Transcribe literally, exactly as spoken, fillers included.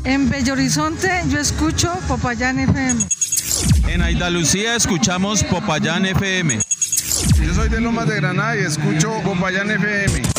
En Bello Horizonte yo escucho Popayán F M. En Andalucía escuchamos Popayán F M. Yo soy de Lomas de Granada y escucho Popayán F M.